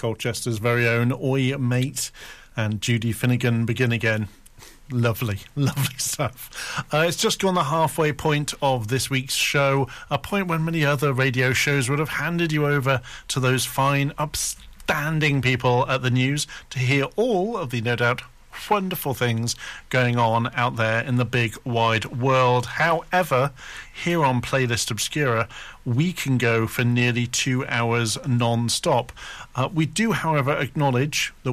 Colchester's very own Oi Mate and Judy Finnegan, Begin Again. Lovely, lovely stuff. It's just gone the halfway point of this week's show, a point when many other radio shows would have handed you over to those fine, upstanding people at the news to hear all of the, no doubt, wonderful things going on out there in the big wide world. However, here on Playlist Obscura, we can go for nearly 2 hours non-stop. We do, however, acknowledge that